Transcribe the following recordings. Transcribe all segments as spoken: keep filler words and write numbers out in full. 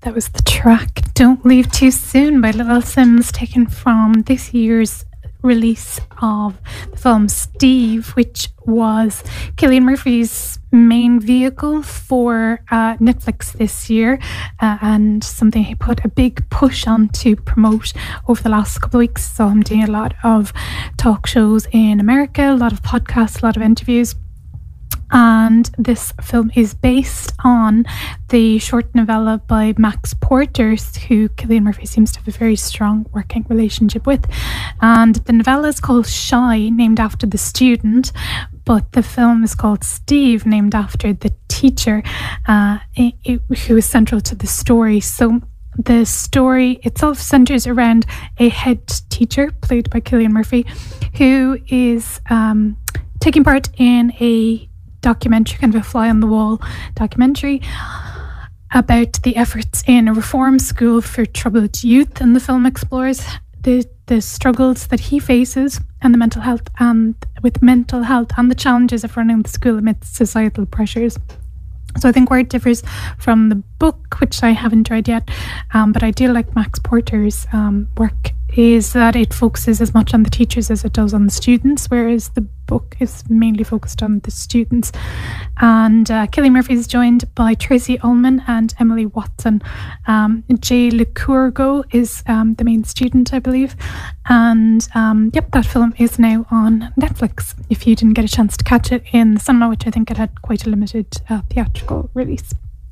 That was the track Don't Leave Too Soon by Little Simz, taken from this year's release of the film Steve, which was Cillian Murphy's main vehicle for uh, Netflix this year, uh, and something he put a big push on to promote over the last couple of weeks. So I'm doing a lot of talk shows in America, a lot of podcasts, a lot of interviews. And this film is based on the short novella by Max Porter, who Cillian Murphy seems to have a very strong working relationship with. And the novella is called Shy, named after the student, but the film is called Steve, named after the teacher uh, it, it, who is central to the story. So the story itself centres around a head teacher, played by Cillian Murphy, who is um, taking part in a documentary, kind of a fly on the wall documentary about the efforts in a reform school for troubled youth, and the film explores the the struggles that he faces and the mental health and with mental health and the challenges of running the school amidst societal pressures. So I think where it differs from the book, which I haven't read yet, um, but I do like Max Porter's um, work, is that it focuses as much on the teachers as it does on the students, whereas the book is mainly focused on the students. And uh, Cillian Murphy is joined by Tracy Ullman and Emily Watson. Um, Jay Licurgo is um, the main student, I believe. And um, yep, that film is now on Netflix, if you didn't get a chance to catch it in the cinema, which I think it had quite a limited uh, theatrical release.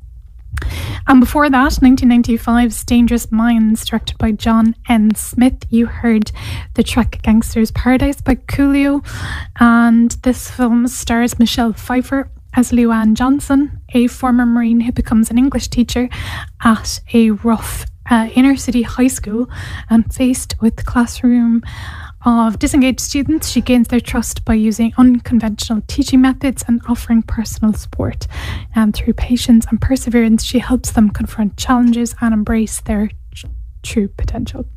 And before that, nineteen ninety-five's Dangerous Minds, directed by John N. Smith. You heard the track Gangster's Paradise by Coolio. And this film stars Michelle Pfeiffer as Luann Johnson, a former Marine who becomes an English teacher at a rough uh, inner city high school. And faced with the classroom of disengaged students, she gains their trust by using unconventional teaching methods and offering personal support. And through patience and perseverance, she helps them confront challenges and embrace their tr- true potential.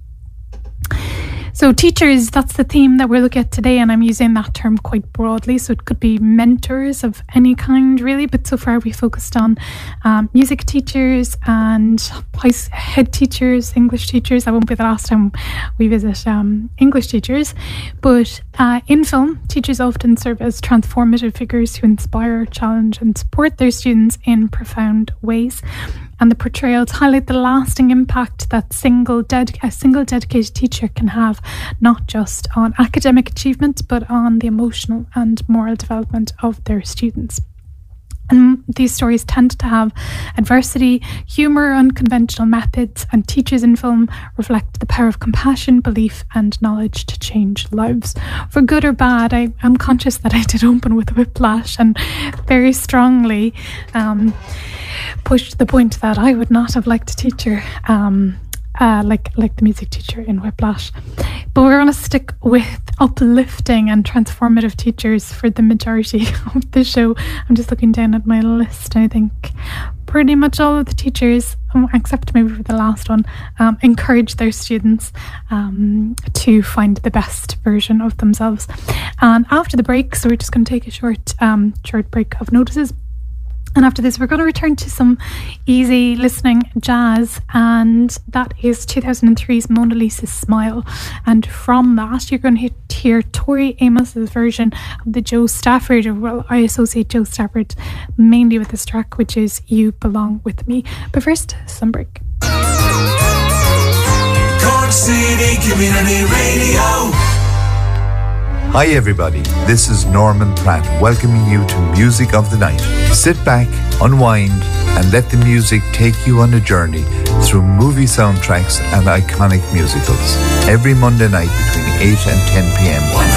So teachers, that's the theme that we're looking at today, and I'm using that term quite broadly, so it could be mentors of any kind really, but so far we focused on um, music teachers and head teachers, English teachers. That won't be the last time we visit um, English teachers, but uh, in film, teachers often serve as transformative figures who inspire, challenge and support their students in profound ways. And the portrayals highlight the lasting impact that single ded- a single dedicated teacher can have, not just on academic achievement, but on the emotional and moral development of their students. And these stories tend to have adversity, humour, unconventional methods, and teachers in film reflect the power of compassion, belief and knowledge to change lives. For good or bad, I am conscious that I did open with Whiplash and very strongly um, pushed the point that I would not have liked a teacher um, uh, like, like the music teacher in Whiplash. But we're going to stick with uplifting and transformative teachers for the majority of the show. I'm just looking down at my list. I think pretty much all of the teachers, except maybe for the last one, um, encourage their students um, to find the best version of themselves. And after the break, so we're just going to take a short, um, short break of notices. And after this, we're going to return to some easy listening jazz, and that is two thousand three's Mona Lisa's Smile. And from that, you're going to hear Tori Amos's version of the Joe Stafford, or well, I associate Joe Stafford mainly with this track, which is You Belong With Me. But first, some break. Cork City Community Radio. Hi everybody, this is Norman Pratt welcoming you to Music of the Night. Sit back, unwind, and let the music take you on a journey through movie soundtracks and iconic musicals. Every Monday night between eight and ten p.m. one